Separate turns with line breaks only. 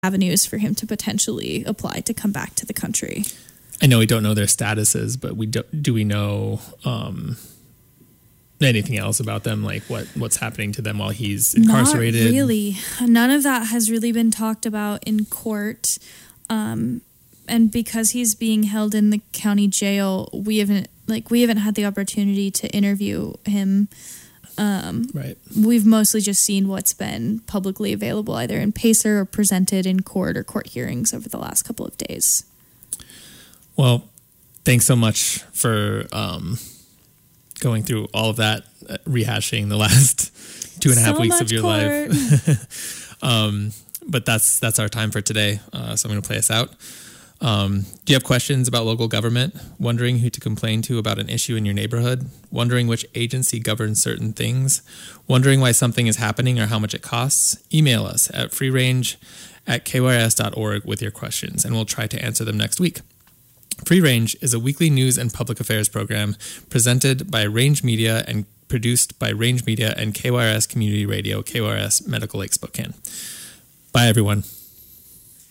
avenues for him to potentially apply to come back to the country.
I know we don't know their statuses, but do we know anything else about them, like what's happening to them while he's incarcerated?
Not really. None of that has really been talked about in court. And because he's being held in the county jail, we haven't had the opportunity to interview him.
Right.
We've mostly just seen what's been publicly available, either in Pacer or presented in court or court hearings over the last couple of days.
Well, thanks so much for going through all of that, rehashing the last 2.5 weeks of your life. But that's our time for today. So I'm going to play us out. Do you have questions about local government? Wondering who to complain to about an issue in your neighborhood? Wondering which agency governs certain things? Wondering why something is happening or how much it costs? Email us at freerange@kyrs.org with your questions, and we'll try to answer them next week. Free Range is a weekly news and public affairs program presented by Range Media and produced by Range Media and KYRS Community Radio, KYRS Medical Lake Spokane. Bye, everyone.